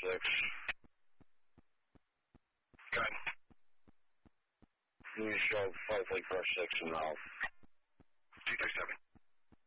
6. Go ahead. You show 5 Lake Brush 6 and Ralph. 237.